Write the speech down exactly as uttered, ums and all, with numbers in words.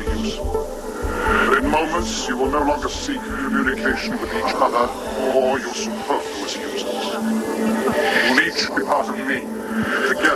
daily use. But in moments, you will no longer seek communication with each other or your superfluous users. You will each be part of me,